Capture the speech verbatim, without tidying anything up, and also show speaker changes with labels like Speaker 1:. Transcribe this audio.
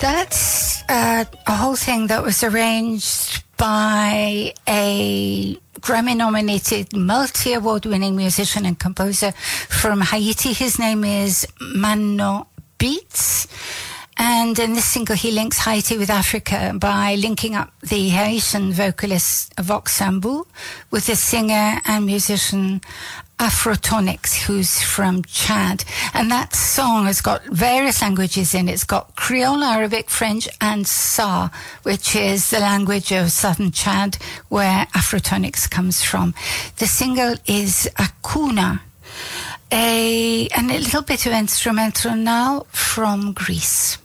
Speaker 1: That's uh, a whole thing that was arranged by a Grammy-nominated, multi-award-winning musician and composer from Haiti. His name is Mano Beats. And in this single, he links Haiti with Africa by linking up the Haitian vocalist Vox Sambou with the singer and musician Afrotonix, who's from Chad. And that song has got various languages in it. It's got Creole, Arabic, French, and Sa, which is the language of southern Chad, where Afrotonix comes from. The single is Akuna, a, and a little bit of instrumental now from Greece.